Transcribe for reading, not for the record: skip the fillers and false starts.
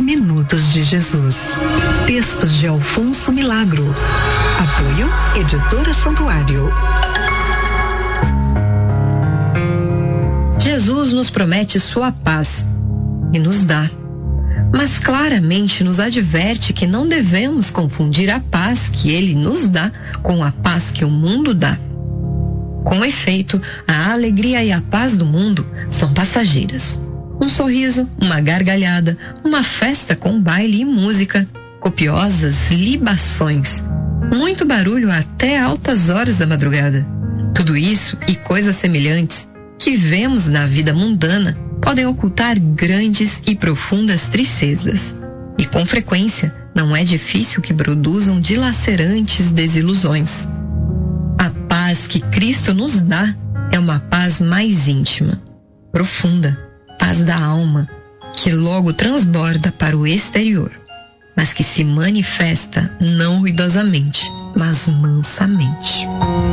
Minutos de Jesus. Textos de Alfonso Milagro. Apoio Editora Santuário. Jesus nos promete sua paz e nos dá, mas claramente nos adverte que não devemos confundir a paz que ele nos dá com a paz que o mundo dá. Com efeito, a alegria e a paz do mundo são passageiras. Um sorriso, uma gargalhada, uma festa com baile e música, copiosas libações, muito barulho até altas horas da madrugada. Tudo isso e coisas semelhantes que vemos na vida mundana podem ocultar grandes e profundas tristezas. E com frequência não é difícil que produzam dilacerantes desilusões. A paz que Cristo nos dá é uma paz mais íntima, profunda, paz da alma, que logo transborda para o exterior, mas que se manifesta não ruidosamente, mas mansamente.